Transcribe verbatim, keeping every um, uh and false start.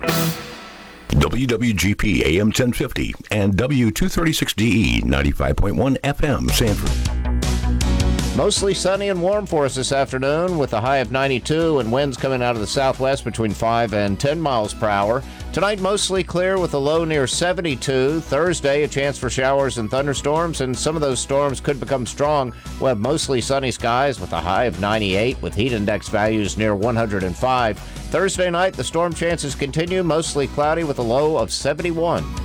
W W G P A M ten fifty and W two thirty-six D E ninety-five point one F M Sanford. Mostly sunny and warm for us this afternoon with a high of ninety-two and winds coming out of the southwest between five and ten miles per hour. Tonight, mostly clear with a low near seventy-two. Thursday, a chance for showers and thunderstorms, and some of those storms could become strong. We'll have mostly sunny skies with a high of ninety-eight with heat index values near one hundred five. Thursday night, the storm chances continue, mostly cloudy with a low of seventy-one.